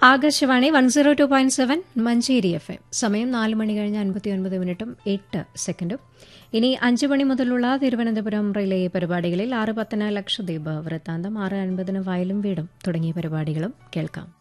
Akashvani 102.7 Manjeri FM. സമയം 4 മണി കഴിഞ്ഞ് 59 8 സെക്കൻഡും. ഇനി 5 മണി മുതലുള്ള തിരുവനന്തപുരം റിലേ പരിപാടികളിൽ 6:10 ലക്ഷദ്വീപ് വൃത്താന്തം, 6:50 വയലും വീടും തുടങ്ങിയ പരിപാടികളും കേൾക്കാം.